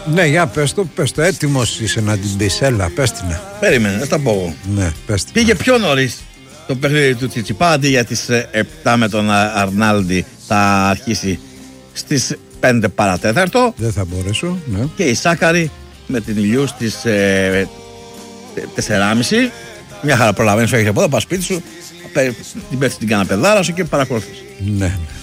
Ναι, για πες το, έτοιμος είσαι να την πεις, έλα, πες την. Περίμενε, να τα πω εγώ. Ναι, πες την. Πήγε πιο νωρίς το παιχνίδι του Τσιτσιπά, αντί για τις 7 με τον Αρνάλντι θα αρχίσει στις 5 παρατέταρτο. Δεν θα μπορέσω, ναι. Και η Σάκαρη με την Ηλιού στις 4.30. Μια χαρά προλαβαίνεις, έχεις από εδώ, πας σπίτι σου, την πέφτει την καναπεδάρα σου και παρακολουθείς. Ναι.